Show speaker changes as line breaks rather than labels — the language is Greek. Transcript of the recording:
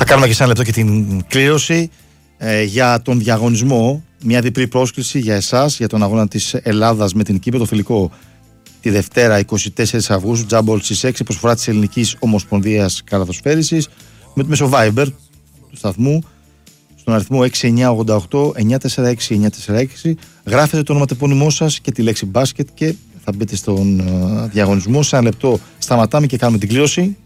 κάνουμε και σε ένα λεπτό και την κλήρωση για τον διαγωνισμό. Μια διπλή πρόσκληση για εσάς για τον αγώνα της Ελλάδας με την Κύπρο, το φιλικό τη Δευτέρα 24 Αυγούστου, τζάμπολ στις 6, προσφορά της Ελληνικής Ομοσπονδίας Καλαθοσφαίρισης, με το μέσο Viber του σταθμού στον αριθμό 6988-946-946. Γράφετε το ονοματεπώνυμό σας και τη λέξη μπάσκετ και θα μπείτε στον διαγωνισμό. Σε ένα λεπτό σταματάμε και κάνουμε την κλήρωση.